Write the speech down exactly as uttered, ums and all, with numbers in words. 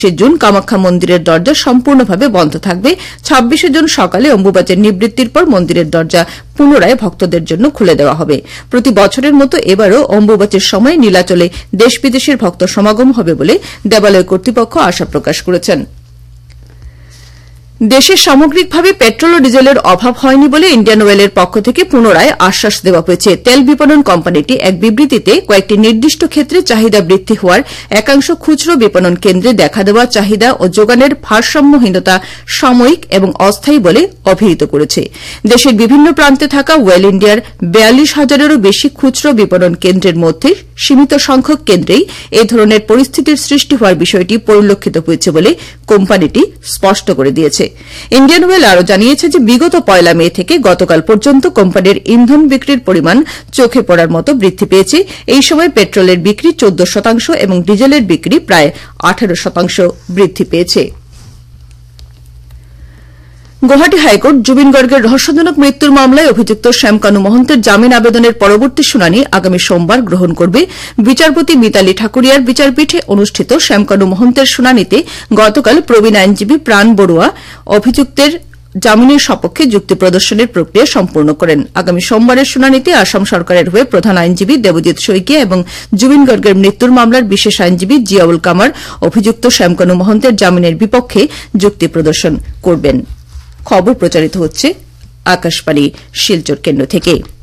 June Kamakhya মন্দিরের দরজা সম্পূর্ণভাবে বন্ধ থাকবে। ছাব্বিশে জুন সকালে অম্বুবাচীর নিবৃত্তির পর মন্দিরের দরজা পুনরায় ভক্তদের জন্য খুলে দেওয়া হবে। প্রতি বছরের মতো এবারও অম্বুবাচীর সময় নীলাচলে দেশ বিদেশের ভক্ত সমাগম হবে বলে দেবালয় কর্তৃপক্ষ আশা প্রকাশ করেছেন। দেশে সামগ্রিকভাবে পেট্রোল ও ডিজেলের অভাব হয়নি বলে ইন্ডিয়ান অয়েলের পক্ষ থেকে পুনরায় আশ্বাস দেওয়া হয়েছে। তেল বিপণন কোম্পানিটি এক বিবৃতিতে কয়েকটি নির্দিষ্ট ক্ষেত্রে চাহিদা বৃদ্ধি হওয়ার একাংশ খুচরো বিপণন কেন্দ্রে দেখা দেওয়া চাহিদা ও যোগানের ভারসাম্যহীনতা সাময়িক এবং অস্থায়ী বলে অভিহিত করেছে। দেশের বিভিন্ন প্রান্তে থাকা ওয়েল ইন্ডিয়ার বিয়াল্লিশ হাজারেরও বেশি খুচরো বিপণন কেন্দ্রের মধ্যে সীমিত সংখ্যক কেন্দ্রেই এ ধরনের পরিস্থিতির সৃষ্টি হওয়ার বিষয়টি পরিলক্ষিত হয়েছে বলে কোম্পানিটি স্পষ্ট করে দিয়েছে। ইন্ডিয়ান অয়েল আরও জানিয়েছে যে বিগত পয়লা মে থেকে গতকাল পর্যন্ত কোম্পানির ইন্ধন বিক্রির পরিমাণ চোখে পড়ার মতো বৃদ্ধি পেয়েছে। এই সময় পেট্রোলের বিক্রি চৌদ্দ শতাংশ এবং ডিজেলের বিক্রি প্রায় আঠারো শতাংশ বৃদ্ধি পেয়েছে। গুয়াহাটি হাইকোর্ট জুবিন গর্গের রহস্যজনক মৃত্যুর মামলায় অভিযুক্ত শ্যামকানু মহন্তের জামিন আবেদনের পরবর্তী শুনানি আগামী সোমবার গ্রহণ করবে। বিচারপতি মিতালী ঠাকুরিয়ার বিচারপীঠে অনুষ্ঠিত শ্যামকানু মহন্তের শুনানিতে গতকাল প্রবীণ আইনজীবী প্রাণ বড়ুয়া অভিযুক্তের জামিনের সপক্ষে যুক্তি প্রদর্শনের প্রক্রিয়া সম্পূর্ণ করেন। আগামী সোমবারের শুনানিতে আসাম সরকারের হয়ে প্রধান আইনজীবী দেবজিৎ শইকিয়া এবং জুবিন গর্গের মৃত্যুর মামলার বিশেষ আইনজীবী জিয়াউল কামার অভিযুক্ত শ্যামকানু মহন্তের জামিনের বিপক্ষে যুক্তি প্রদর্শন করবেন। খবর প্রচারিত হচ্ছে আকাশবাণী শিলচর কেন্দ্র থেকে।